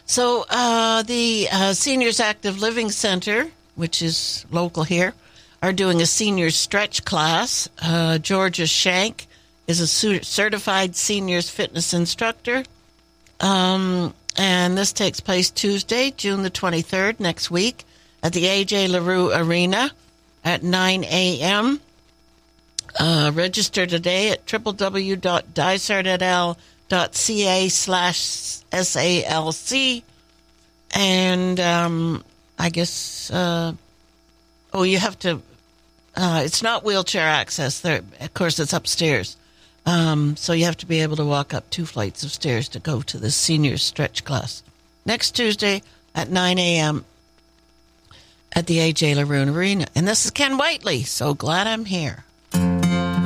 So the Seniors Active Living Center, which is local here, are doing a senior stretch class. Georgia Shank is a certified seniors fitness instructor. And this takes place Tuesday, June the 23rd, next week, at the A.J. LaRue Arena at 9 a.m. Register today at www.dysartedl.ca/SALC. And I guess, you have to, it's not wheelchair access. There, of course, it's upstairs. So you have to be able to walk up 2 flights of stairs to go to the senior stretch class. Next Tuesday at 9 a.m. at the A.J. LaRue Arena. And this is Ken Whiteley. So glad I'm here.